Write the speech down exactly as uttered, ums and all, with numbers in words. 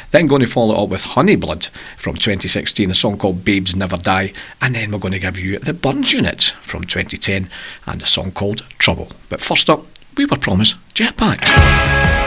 Then going to follow it up with Honeyblood from twenty sixteen, a song called Babes Never Die, and then we're going to give you the Burns Unit from twenty ten and a song called Trouble. But first up, we were promised Jetpack.